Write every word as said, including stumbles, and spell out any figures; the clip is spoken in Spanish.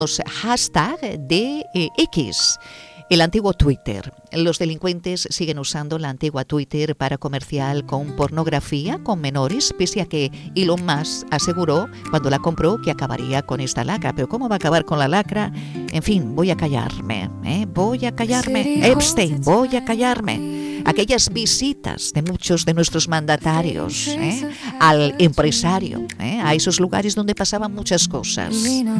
hashtag de eh, X, el antiguo Twitter. Los delincuentes siguen usando la antigua Twitter para comerciar con pornografía con menores, pese a que Elon Musk aseguró cuando la compró que acabaría con esta lacra. Pero ¿cómo va a acabar con la lacra? En fin, voy a callarme, ¿eh? voy a callarme. Epstein, voy a callarme. Aquellas visitas de muchos de nuestros mandatarios ¿eh? al empresario, ¿eh? a esos lugares donde pasaban muchas cosas.